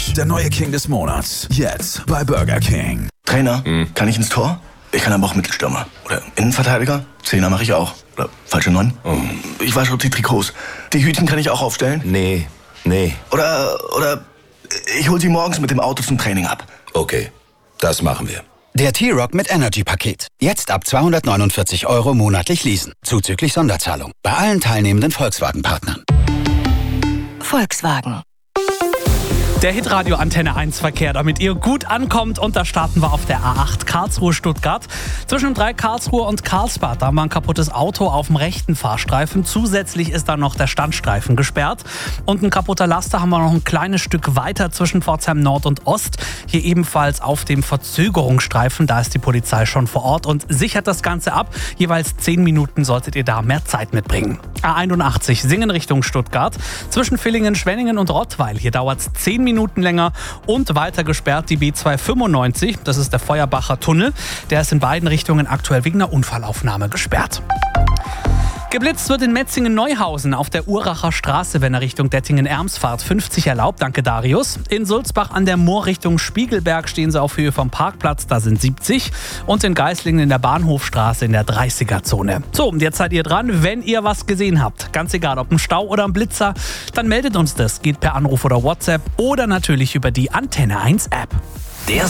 Rush, der neue King des Monats. Jetzt bei Burger King. Trainer, kann ich ins Tor? Ich kann aber auch Mittelstürmer. Oder Innenverteidiger? Zehner mache ich auch. Oder falsche 9? Ich wasche auch die Trikots. Die Hütchen kann ich auch aufstellen? Nee. Oder ich hol sie morgens mit dem Auto zum Training ab. Okay, das machen wir. Der T-Roc mit Energy-Paket. Jetzt ab 249 € monatlich leasen. Zuzüglich Sonderzahlung. Bei allen teilnehmenden Volkswagen-Partnern. Volkswagen. Der Hitradio Antenne 1 Verkehr, damit ihr gut ankommt. Und da starten wir auf der A8 Karlsruhe-Stuttgart. Zwischen 3 Karlsruhe und Karlsbad, da haben wir ein kaputtes Auto auf dem rechten Fahrstreifen. Zusätzlich ist da noch der Standstreifen gesperrt. Und ein kaputter Laster haben wir noch ein kleines Stück weiter zwischen Pforzheim Nord und Ost. Hier ebenfalls auf dem Verzögerungsstreifen. Da ist die Polizei schon vor Ort und sichert das Ganze ab. Jeweils 10 Minuten solltet ihr da mehr Zeit mitbringen. A81 Singen Richtung Stuttgart. Zwischen Villingen, Schwenningen und Rottweil. Hier dauert es 10 Minuten länger und weiter gesperrt die B295. Das ist der Feuerbacher Tunnel. Der ist in beiden Richtungen aktuell wegen einer Unfallaufnahme gesperrt. Geblitzt wird in Metzingen-Neuhausen auf der Uracher Straße, wenn er Richtung Dettingen-Erms fahrt. 50 erlaubt, danke Darius. In Sulzbach an der Moor Richtung Spiegelberg stehen sie auf Höhe vom Parkplatz, da sind 70. Und in Geislingen in der Bahnhofstraße in der 30er-Zone. So, und jetzt seid ihr dran, wenn ihr was gesehen habt. Ganz egal, ob ein Stau oder ein Blitzer, dann meldet uns das. Geht per Anruf oder WhatsApp oder natürlich über die Antenne 1 App.